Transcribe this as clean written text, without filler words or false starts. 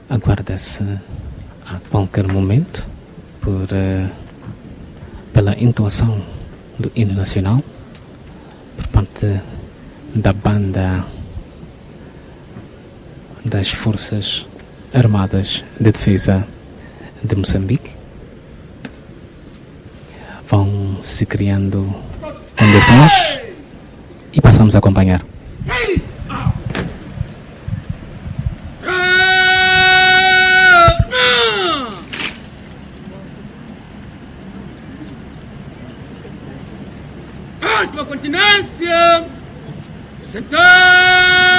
Aguarda-se a qualquer momento pela entoação do hino nacional por parte da banda das Forças Armadas de Defesa de Moçambique. Vão se criando condições e passamos a acompanhar. Continência! Sentar!